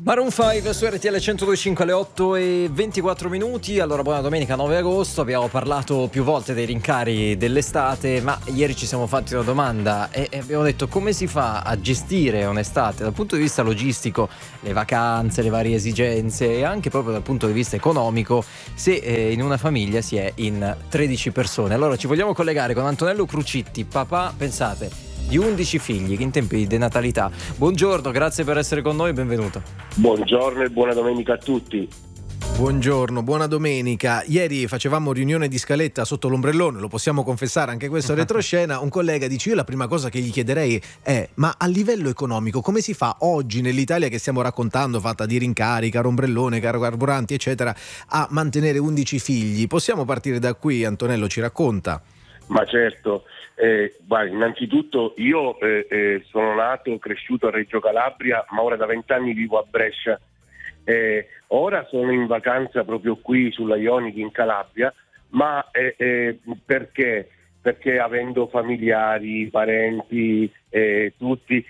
Maroon 5 su RTL 102.5 alle 8:24. Allora, buona domenica 9 agosto. Abbiamo parlato più volte dei rincari dell'estate, ma ieri ci siamo fatti una domanda e abbiamo detto: come si fa a gestire un'estate dal punto di vista logistico, le vacanze, le varie esigenze e anche proprio dal punto di vista economico, se in una famiglia si è in 13 persone. Allora ci vogliamo collegare con Antonello Crucitti, papà, pensate, di 11 figli in tempi di denatalità. Buongiorno, grazie per essere con noi, benvenuto. Buongiorno e buona domenica a tutti. Buongiorno, buona domenica. Ieri facevamo riunione di scaletta sotto l'ombrellone, lo possiamo confessare, anche questo retroscena. Un collega dice: io la prima cosa che gli chiederei è: ma a livello economico come si fa oggi nell'Italia che stiamo raccontando, fatta di rincari, caro ombrellone, caro carburanti eccetera, a mantenere 11 figli? Possiamo partire da qui, Antonello ci racconta. Ma certo, guarda, innanzitutto io sono nato, cresciuto a Reggio Calabria, ma ora da 20 anni vivo a Brescia. Ora sono in vacanza proprio qui sulla Ionica in Calabria, ma perché? Perché avendo familiari, parenti, tutti,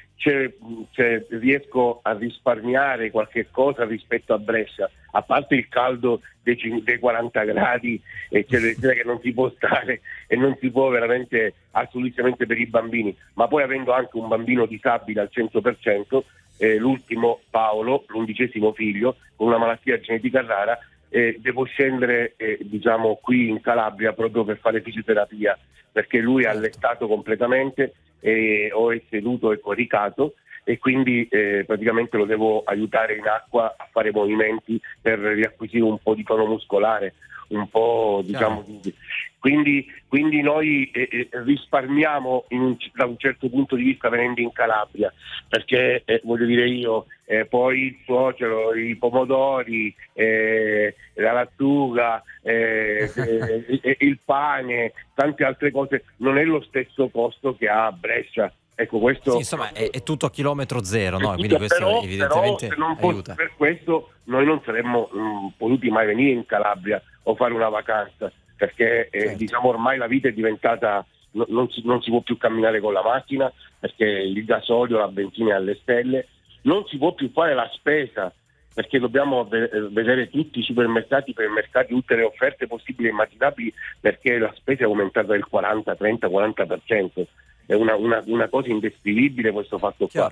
riesco a risparmiare qualche cosa rispetto a Brescia, a parte il caldo dei 40 gradi che non si può stare e non si può veramente assolutamente per i bambini, ma poi avendo anche un bambino disabile al 100%, l'ultimo Paolo, l'11° figlio, con una malattia genetica rara, devo scendere diciamo qui in Calabria proprio per fare fisioterapia, perché lui è allettato completamente, o è seduto e coricato, e quindi praticamente lo devo aiutare in acqua a fare movimenti per riacquisire un po' di tono muscolare, un po' diciamo quindi noi risparmiamo da un certo punto di vista venendo in Calabria, perché voglio dire io, poi il suocero, i pomodori, la lattuga, il pane, tante altre cose, non è lo stesso costo che ha Brescia. Ecco, questo sì, insomma è tutto a chilometro zero, no? Quindi questo però, evidentemente se non aiuta. per questo noi non saremmo potuti mai venire in Calabria o fare una vacanza, perché Certo. diciamo ormai la vita è diventata, non si può più camminare con la macchina perché il gasolio, la benzina è alle stelle, non si può più fare la spesa perché dobbiamo vedere tutti i supermercati, tutte le offerte possibili e immaginabili, perché la spesa è aumentata del 40, 30, 40%. È una cosa indescrivibile questo fatto qua.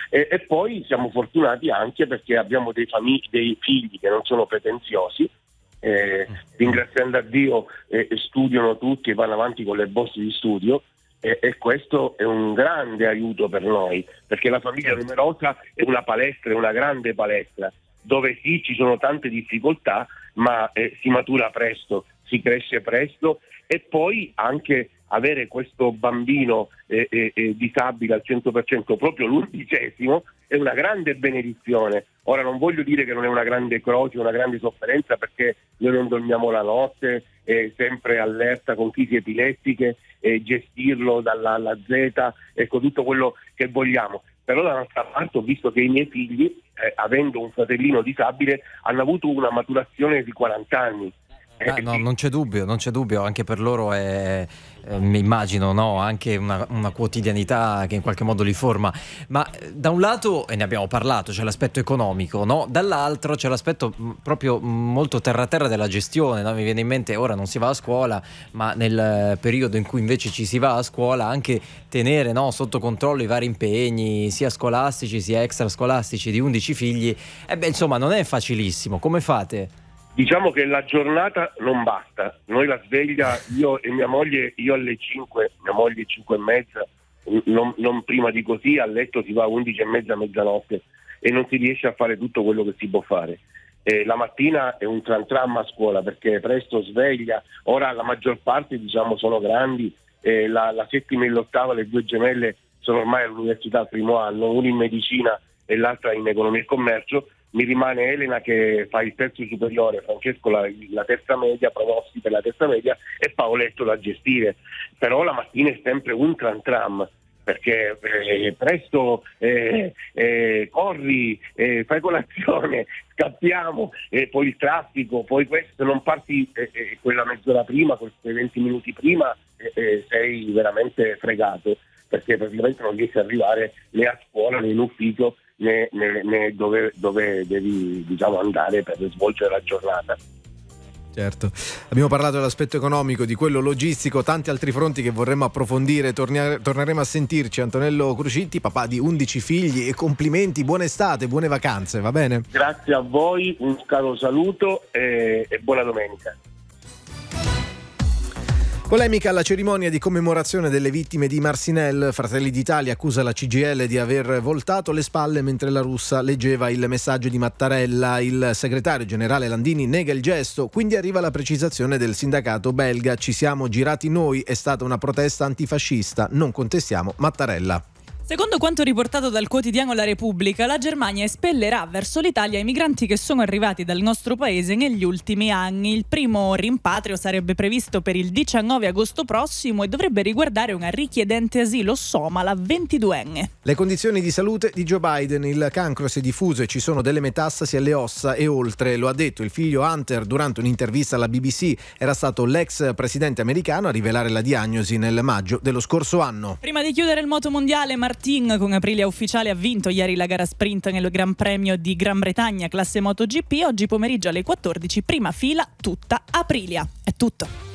E poi siamo fortunati anche perché abbiamo dei figli che non sono pretenziosi, ringraziando a Dio studiano tutti e vanno avanti con le borse di studio, e questo è un grande aiuto per noi, perché la famiglia numerosa è una palestra, è una grande palestra dove sì, ci sono tante difficoltà, ma si matura presto, si cresce presto, e poi anche avere questo bambino disabile al 100%, proprio l'11°, è una grande benedizione. Ora non voglio dire che non è una grande croce, una grande sofferenza, perché noi non dormiamo la notte, sempre allerta con crisi epilettiche, gestirlo dalla A alla Z, ecco, tutto quello che vogliamo. Però da un'altra parte ho visto che i miei figli, avendo un fratellino disabile, hanno avuto una maturazione di 40 anni. No, non c'è dubbio, anche per loro è, mi immagino, no, anche una quotidianità che in qualche modo li forma. Ma da un lato, e ne abbiamo parlato, c'è l'aspetto economico, no? Dall'altro c'è l'aspetto proprio molto terra della gestione, no? Mi viene in mente, ora non si va a scuola, ma nel periodo in cui invece ci si va a scuola, anche tenere, no, sotto controllo i vari impegni, sia scolastici sia extrascolastici di 11 figli, insomma non è facilissimo. Come fate? Diciamo che la giornata non basta. Noi la sveglia, io e mia moglie, io alle 5, mia moglie 5:30, non prima di così, a letto si va a 11:30, mezzanotte, e non si riesce a fare tutto quello che si può fare. La mattina è un tram a scuola perché presto sveglia. Ora la maggior parte diciamo sono grandi, la settima e l'ottava, le due gemelle, sono ormai all'università al primo anno, una in medicina e l'altra in economia e commercio. Mi rimane Elena che fa il terzo superiore, Francesco la terza media, Pronosti per la terza media, e Paoletto da gestire. Però la mattina è sempre un tram, perché presto corri, fai colazione, scappiamo, poi il traffico, poi questo, se non parti quella mezz'ora prima, quei 20 minuti prima, sei veramente fregato, perché praticamente non riesci ad arrivare né a scuola né in ufficio, dove devi, diciamo, andare per svolgere la giornata. Certo, abbiamo parlato dell'aspetto economico, di quello logistico, tanti altri fronti che vorremmo approfondire. Torneremo a sentirci. Antonello Crucitti, papà di 11 figli, e complimenti, buona estate, buone vacanze, va bene? Grazie a voi, un caro saluto e buona domenica. Polemica alla cerimonia di commemorazione delle vittime di Marcinelle. Fratelli d'Italia accusa la CGIL di aver voltato le spalle mentre la russa leggeva il messaggio di Mattarella. Il segretario generale Landini nega il gesto, quindi arriva la precisazione del sindacato belga: ci siamo girati noi, è stata una protesta antifascista, non contestiamo Mattarella. Secondo quanto riportato dal quotidiano La Repubblica, la Germania espellerà verso l'Italia i migranti che sono arrivati dal nostro paese negli ultimi anni. Il primo rimpatrio sarebbe previsto per il 19 agosto prossimo e dovrebbe riguardare una richiedente asilo somala 22enne. Le condizioni di salute di Joe Biden: il cancro si è diffuso e ci sono delle metastasi alle ossa e oltre. Lo ha detto il figlio Hunter durante un'intervista alla BBC. Era stato l'ex presidente americano a rivelare la diagnosi nel maggio dello scorso anno. Prima di chiudere il moto mondiale, Martin con Aprilia Ufficiale ha vinto ieri la gara sprint nel Gran Premio di Gran Bretagna classe MotoGP. Oggi pomeriggio alle 14 prima fila tutta Aprilia. È tutto.